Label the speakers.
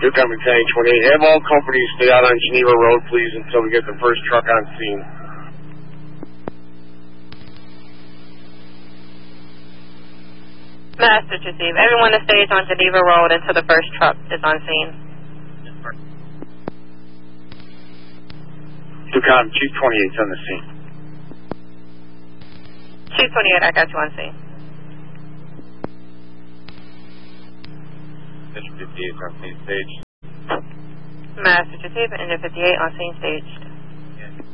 Speaker 1: You're coming 1028. Have all companies stay out on Geneva Road, please, until we get the first truck on scene.
Speaker 2: Message received. Everyone that stays on Geneva Road until the first truck is on scene.
Speaker 1: Ducom, Chief 28's on the scene.
Speaker 2: Chief 28, I got you on scene.
Speaker 1: Engine 58 on scene stage.
Speaker 2: Message received. Engine 58 on scene staged.